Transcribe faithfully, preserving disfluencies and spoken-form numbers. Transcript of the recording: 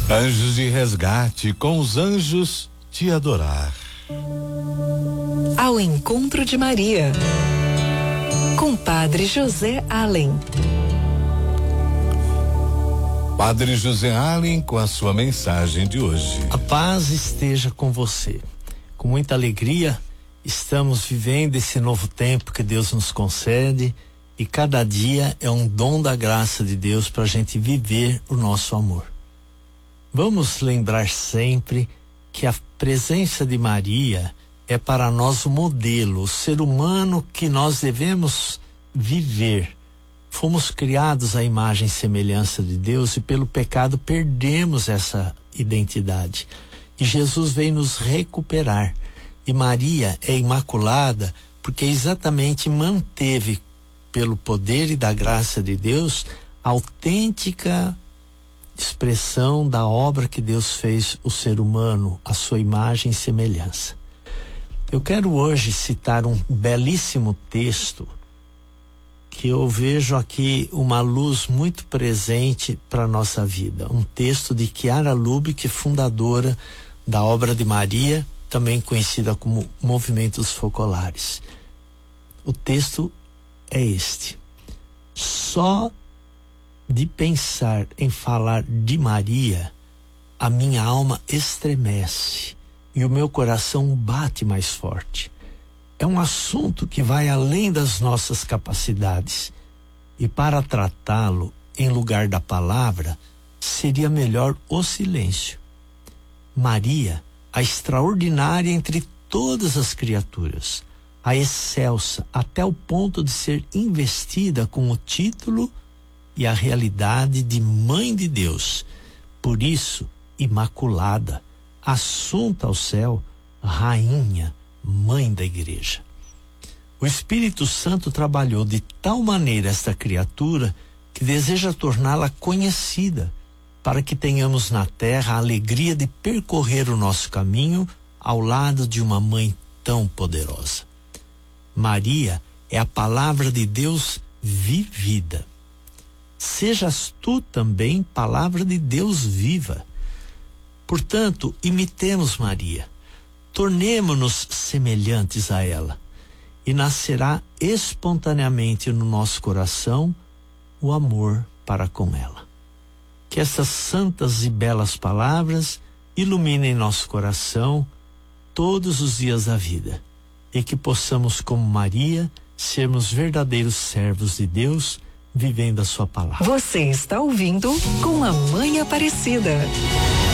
Anjos de resgate, com os anjos te adorar. Ao encontro de Maria, com Padre José Allen. Padre José Allen, com a sua mensagem de hoje. A paz esteja com você. Com muita alegria, estamos vivendo esse novo tempo que Deus nos concede, e cada dia é um dom da graça de Deus para a gente viver o nosso amor. Vamos lembrar sempre que a presença de Maria é para nós o modelo, o ser humano que nós devemos viver. Fomos criados à imagem e semelhança de Deus e pelo pecado perdemos essa identidade. E Jesus veio nos recuperar. E Maria é imaculada porque exatamente manteve, pelo poder e da graça de Deus, a autêntica expressão da obra que Deus fez o ser humano, a sua imagem e semelhança. Eu quero hoje citar um belíssimo texto que eu vejo aqui uma luz muito presente para a nossa vida. Um texto de Chiara Lubich, fundadora da Obra de Maria, também conhecida como Movimentos Focolares. O texto é este: só de pensar em falar de Maria, a minha alma estremece e o meu coração bate mais forte. É um assunto que vai além das nossas capacidades, e para tratá-lo em lugar da palavra, seria melhor o silêncio. Maria, a extraordinária entre todas as criaturas, a excelsa até o ponto de ser investida com o título e a realidade de Mãe de Deus, por isso imaculada, assunta ao céu, rainha, mãe da igreja. O Espírito Santo trabalhou de tal maneira esta criatura que deseja torná-la conhecida, para que tenhamos na terra a alegria de percorrer o nosso caminho ao lado de uma mãe tão poderosa. Maria é a palavra de Deus vivida. Sejas tu também palavra de Deus viva. Portanto, imitemos Maria, tornemo-nos semelhantes a ela, e nascerá espontaneamente no nosso coração o amor para com ela. Que essas santas e belas palavras iluminem nosso coração todos os dias da vida, e que possamos, como Maria, sermos verdadeiros servos de Deus, vivendo a sua palavra. Você está ouvindo Com a Mãe Aparecida.